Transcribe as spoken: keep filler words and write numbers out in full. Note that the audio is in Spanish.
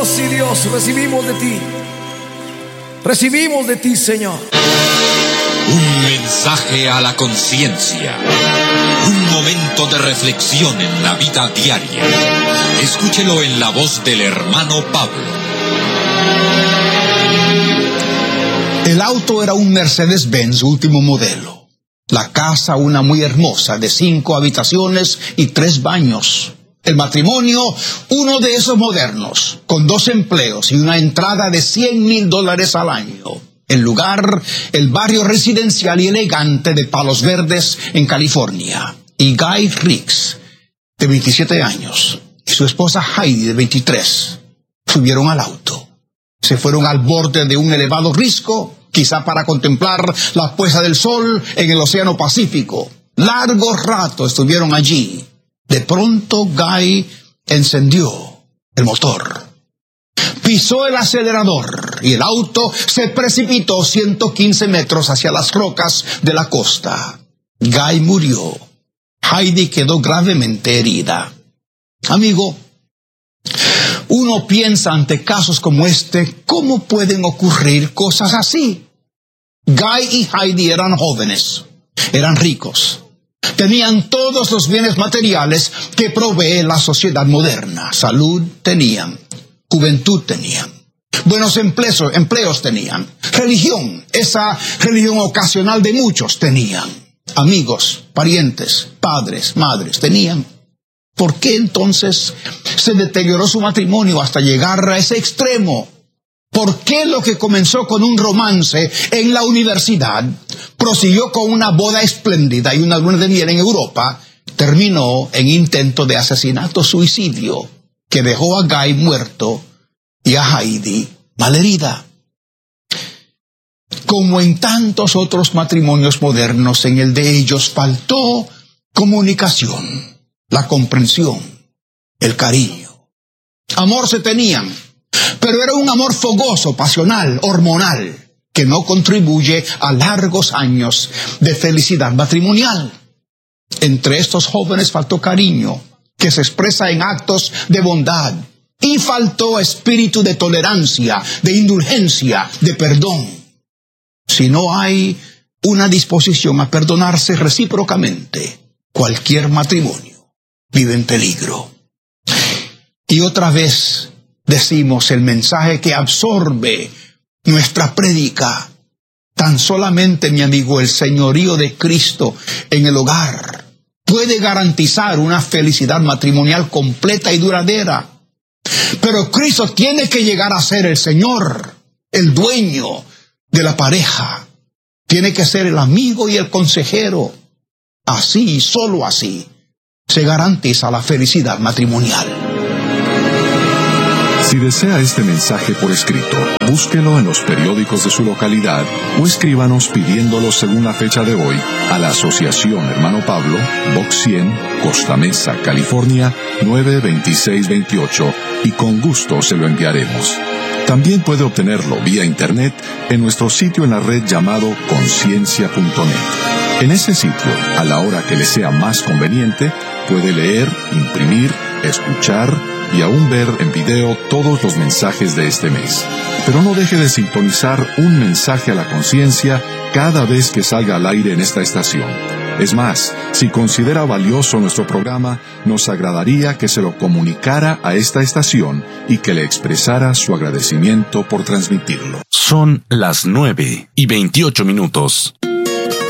Dios y Dios, recibimos de ti. Recibimos de ti, Señor. Un mensaje a la conciencia. Un momento de reflexión en la vida diaria. Escúchelo en la voz del hermano Pablo. El auto era un Mercedes-Benz último modelo. La casa, una muy hermosa, de cinco habitaciones y tres baños. El matrimonio, uno de esos modernos, con dos empleos y una entrada de cien mil dólares al año. El lugar, el barrio residencial y elegante de Palos Verdes, en California. Y Guy Riggs, de veintisiete años, y su esposa Heidi, de veintitrés, subieron al auto. Se fueron al borde de un elevado risco, quizá para contemplar la puesta del sol en el Océano Pacífico. Largo rato estuvieron allí. De pronto Guy encendió el motor. Pisó el acelerador y el auto se precipitó ciento quince metros hacia las rocas de la costa. Guy murió. Heidi quedó gravemente herida. Amigo, uno piensa ante casos como este, ¿cómo pueden ocurrir cosas así? Guy y Heidi eran jóvenes, eran ricos. Tenían todos los bienes materiales que provee la sociedad moderna. Salud tenían, juventud tenían, buenos empleos, empleos tenían, religión, esa religión ocasional de muchos tenían, amigos, parientes, padres, madres tenían. ¿Por qué entonces se deterioró su matrimonio hasta llegar a ese extremo? ¿Por qué lo que comenzó con un romance en la universidad, prosiguió con una boda espléndida y una luna de miel en Europa, terminó en intento de asesinato-suicidio que dejó a Guy muerto y a Heidi malherida? Como en tantos otros matrimonios modernos, en el de ellos faltó comunicación, la comprensión, el cariño. Amor se tenían, pero era un amor fogoso, pasional, hormonal, que no contribuye a largos años de felicidad matrimonial. Entre estos jóvenes faltó cariño, que se expresa en actos de bondad, y faltó espíritu de tolerancia, de indulgencia, de perdón. Si no hay una disposición a perdonarse recíprocamente, cualquier matrimonio vive en peligro. Y otra vez decimos el mensaje que absorbe nuestra prédica. Tan solamente, mi amigo, el señorío de Cristo en el hogar puede garantizar una felicidad matrimonial completa y duradera. Pero Cristo tiene que llegar a ser el Señor, el dueño de la pareja. Tiene que ser el amigo y el consejero. Así, solo así, se garantiza la felicidad matrimonial. Si desea este mensaje por escrito, búsquelo en los periódicos de su localidad o escríbanos pidiéndolo según la fecha de hoy a la Asociación Hermano Pablo, Box cien, Costa Mesa, California, nueve veintiséis veintiocho, y con gusto se lo enviaremos. También puede obtenerlo vía internet en nuestro sitio en la red llamado conciencia punto net. En ese sitio, a la hora que le sea más conveniente, puede leer, imprimir, escuchar y aún ver en video todos los mensajes de este mes. Pero no deje de sintonizar un mensaje a la conciencia cada vez que salga al aire en esta estación. Es más, si considera valioso nuestro programa, nos agradaría que se lo comunicara a esta estación y que le expresara su agradecimiento por transmitirlo. Son las nueve y veintiocho minutos.